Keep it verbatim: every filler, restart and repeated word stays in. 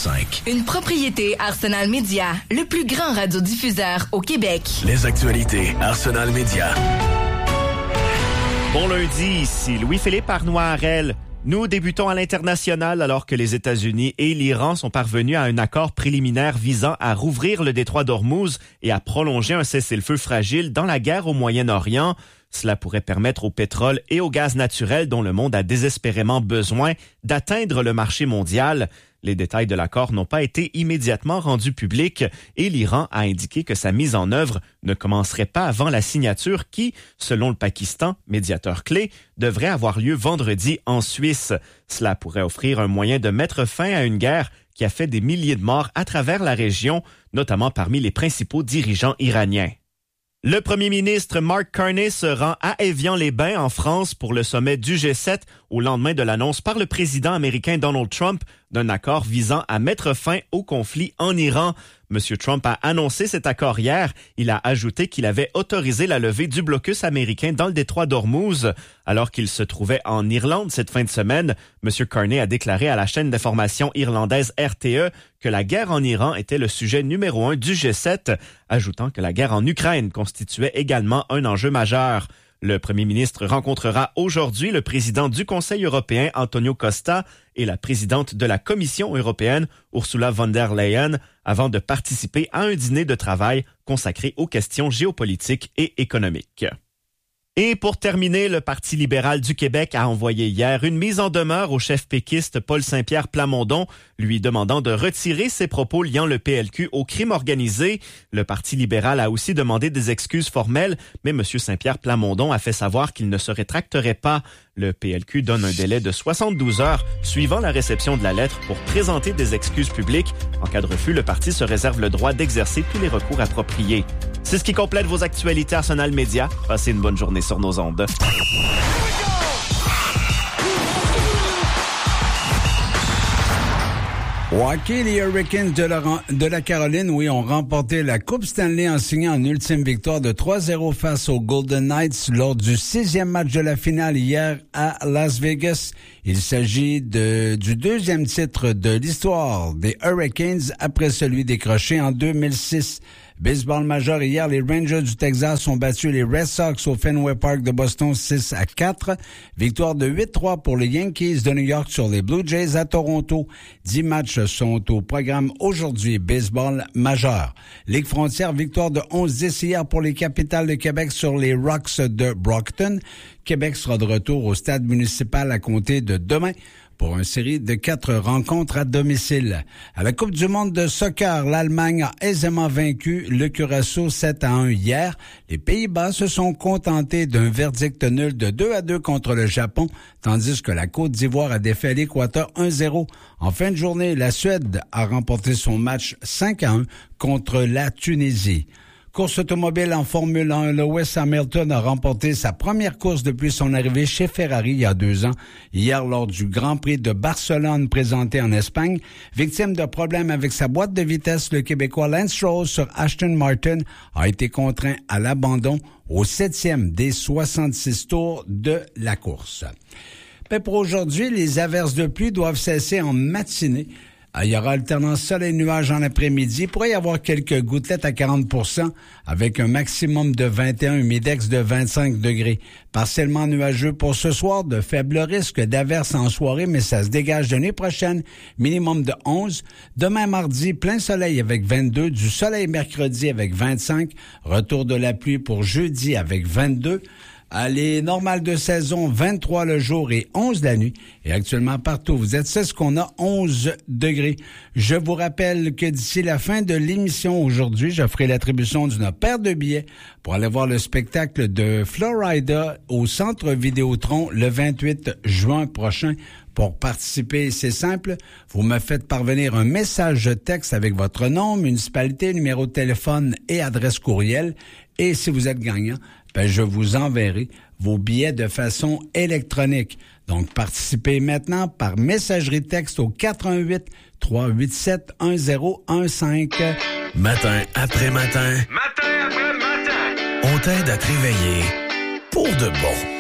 cinq. Une propriété Arsenal Média, le plus grand radiodiffuseur au Québec. Les actualités Arsenal Média. Bon lundi, ici Louis-Philippe Arnois-Harel. Nous débutons à l'international alors que les États-Unis et l'Iran sont parvenus à un accord préliminaire visant à rouvrir le détroit d'Ormuz et à prolonger un cessez-le-feu fragile dans la guerre au Moyen-Orient. Cela pourrait permettre au pétrole et au gaz naturel dont le monde a désespérément besoin d'atteindre le marché mondial. Les détails de l'accord n'ont pas été immédiatement rendus publics et l'Iran a indiqué que sa mise en œuvre ne commencerait pas avant la signature qui, selon le Pakistan, médiateur clé, devrait avoir lieu vendredi en Suisse. Cela pourrait offrir un moyen de mettre fin à une guerre qui a fait des milliers de morts à travers la région, notamment parmi les principaux dirigeants iraniens. Le premier ministre Mark Carney se rend à Évian-les-Bains en France pour le sommet du G sept au lendemain de l'annonce par le président américain Donald Trump d'un accord visant à mettre fin au conflit en Iran. M. Trump a annoncé cet accord hier. Il a ajouté qu'il avait autorisé la levée du blocus américain dans le détroit d'Ormuz. Alors qu'il se trouvait en Irlande cette fin de semaine, M. Carney a déclaré à la chaîne d'information irlandaise R T E que la guerre en Iran était le sujet numéro un du G sept, ajoutant que la guerre en Ukraine constituait également un enjeu majeur. Le premier ministre rencontrera aujourd'hui le président du Conseil européen, Antonio Costa, et la présidente de la Commission européenne, Ursula von der Leyen, avant de participer à un dîner de travail consacré aux questions géopolitiques et économiques. Et pour terminer, le Parti libéral du Québec a envoyé hier une mise en demeure au chef péquiste Paul Saint-Pierre Plamondon, lui demandant de retirer ses propos liant le P L Q au crime organisé. Le Parti libéral a aussi demandé des excuses formelles, mais M. Saint-Pierre Plamondon a fait savoir qu'il ne se rétracterait pas. Le P L Q donne un délai de soixante-douze heures suivant la réception de la lettre pour présenter des excuses publiques. En cas de refus, le parti se réserve le droit d'exercer tous les recours appropriés. C'est ce qui complète vos actualités Arsenal Média. Passez une bonne journée sur nos ondes. Au hockey, les Hurricanes de la, de la Caroline, oui, ont remporté la Coupe Stanley en signant une ultime victoire de trois zéro face aux Golden Knights lors du sixième match de la finale hier à Las Vegas. Il s'agit de, du deuxième titre de l'histoire des Hurricanes après celui décroché en deux mille six. Baseball majeur, hier, les Rangers du Texas ont battu les Red Sox au Fenway Park de Boston six à quatre. Victoire de huit trois pour les Yankees de New York sur les Blue Jays à Toronto. Dix matchs sont au programme aujourd'hui. Baseball majeur. Ligue frontière, victoire de onze dix hier pour les Capitals de Québec sur les Rocks de Brockton. Québec sera de retour au stade municipal à compter de demain pour une série de quatre rencontres à domicile. À la Coupe du monde de soccer, l'Allemagne a aisément vaincu le Curaçao sept à un hier. Les Pays-Bas se sont contentés d'un verdict nul de deux à deux contre le Japon, tandis que la Côte d'Ivoire a défait l'Équateur un zéro. En fin de journée, la Suède a remporté son match cinq à un contre la Tunisie. Course automobile en Formule un, Lewis Hamilton a remporté sa première course depuis son arrivée chez Ferrari il y a deux ans. Hier, lors du Grand Prix de Barcelone présenté en Espagne, victime de problèmes avec sa boîte de vitesse, le Québécois Lance Stroll sur Aston Martin a été contraint à l'abandon au septième des soixante-six tours de la course. Mais pour aujourd'hui, les averses de pluie doivent cesser en matinée. Il y aura alternance soleil-nuage en après-midi. Il pourrait y avoir quelques gouttelettes à quarante pour cent avec un maximum de vingt et un, un midex de vingt-cinq degrés. Partiellement nuageux pour ce soir, de faibles risques d'averses en soirée, mais ça se dégage de nuit prochaine, minimum de onze. Demain mardi, plein soleil avec vingt-deux, du soleil mercredi avec vingt-cinq, retour de la pluie pour jeudi avec vingt-deux. Les normales de saison, vingt-trois le jour et onze la nuit. Et actuellement, partout, vous êtes, c'est ce qu'on a, onze degrés. Je vous rappelle que d'ici la fin de l'émission aujourd'hui, je ferai l'attribution d'une paire de billets pour aller voir le spectacle de Florida au Centre Vidéotron le vingt-huit juin prochain. Pour participer, c'est simple. Vous me faites parvenir un message texte avec votre nom, municipalité, numéro de téléphone et adresse courriel. Et si vous êtes gagnant, ben, je vous enverrai vos billets de façon électronique. Donc, participez maintenant par messagerie texte au quatre un huit, trois huit sept, un zéro un cinq. Matin après matin. Matin après matin. On t'aide à te réveiller pour de bon.